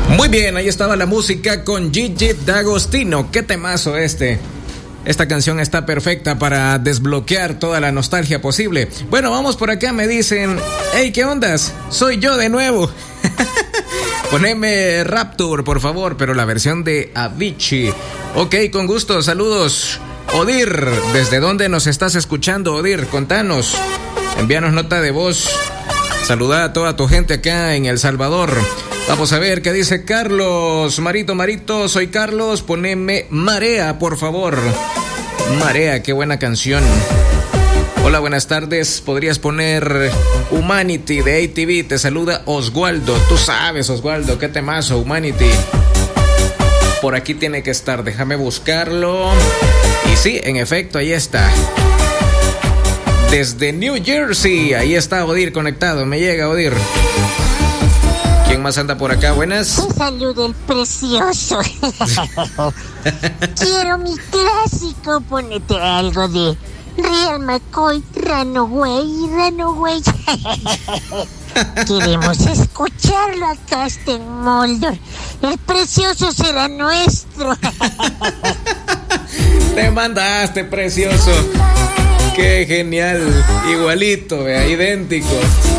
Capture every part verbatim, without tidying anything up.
Muy bien, ahí estaba la música con Gigi D'Agostino. Qué temazo este. Esta canción está perfecta para desbloquear toda la nostalgia posible. Bueno, vamos por acá, me dicen, hey, ¿qué ondas? Soy yo de nuevo. Poneme Rapture, por favor, pero la versión de Avicii. Ok, con gusto, saludos. Odir, ¿desde dónde nos estás escuchando, Odir? Contanos, envíanos nota de voz. Saluda a toda tu gente acá en El Salvador. Vamos a ver qué dice Carlos. Marito, Marito, soy Carlos. Poneme Marea, por favor. Marea, qué buena canción. Hola, buenas tardes. ¿Podrías poner Humanity de A T V? Te saluda Oswaldo. Tú sabes, Oswaldo, qué temazo, Humanity. Por aquí tiene que estar, déjame buscarlo. Y sí, en efecto, ahí está. Desde New Jersey, ahí está Odir conectado. Me llega Odir. ¿Quién más anda por acá? Buenas. Que salude el precioso. Quiero mi clásico. Ponete algo de Real McCoy, Runaway, Runaway. Queremos escucharlo acá, este Moldor. El precioso será nuestro. Te mandaste, precioso. Qué genial. Igualito, vea, idéntico.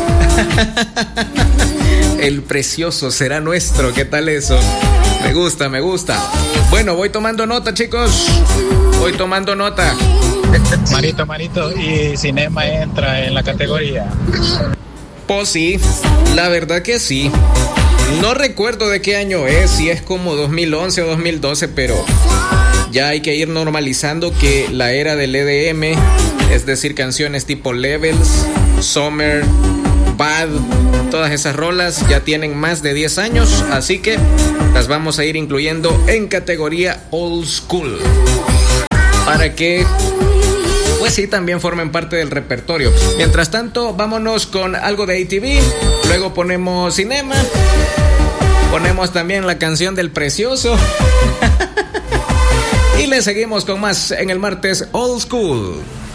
El precioso será nuestro. ¿Qué tal eso? Me gusta, me gusta. Bueno, voy tomando nota, chicos. Voy tomando nota. Marito, Marito, ¿y Cinema entra en la categoría? Pues sí, la verdad que sí. No recuerdo de qué año es, si es como dos mil once o dos mil doce, pero ya hay que ir normalizando que la era del E D M, es decir, canciones tipo Levels, Summer, Bad, todas esas rolas ya tienen más de diez años, así que las vamos a ir incluyendo en categoría Old School, para que, pues sí, también formen parte del repertorio. Mientras tanto, vámonos con algo de A T V, luego ponemos Cinema, ponemos también la canción del precioso y le seguimos con más en el martes Old School.